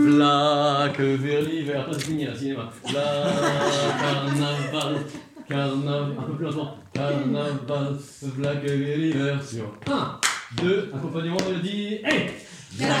V'là que vers l'hiver, pas fini là, cinéma. V'là carnaval, carnaval, un peu plus lentement. Carnaval, v'là que vers l'hiver sur 1, 2, accompagnement mélodie, et